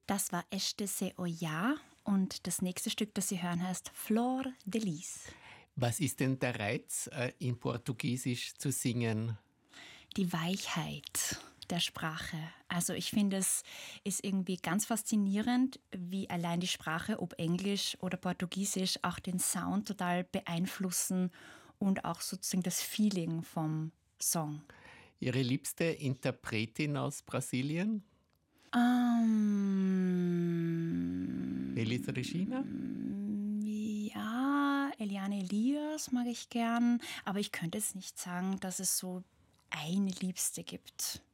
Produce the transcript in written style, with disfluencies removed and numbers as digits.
Das war Este Se Oya und das nächste Stück, das Sie hören, heißt Flor de Lis. Was ist denn der Reiz, in Portugiesisch zu singen? Die Weichheit der Sprache. Also ich finde, es ist irgendwie ganz faszinierend, wie allein die Sprache, ob Englisch oder Portugiesisch, auch den Sound total beeinflussen und auch sozusagen das Feeling vom Song. Ihre liebste Interpretin aus Brasilien? Elis Regina? Ja, Eliane Elias mag ich gern, aber ich könnte jetzt nicht sagen, dass es so eine Liebste gibt.